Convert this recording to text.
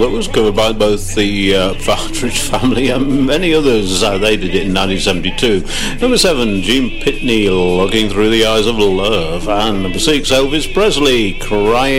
That was covered by both the Partridge Family and many others. They did it in 1972. Number 7, Gene Pitney, Looking Through the Eyes of Love. And number 6, Elvis Presley, Crying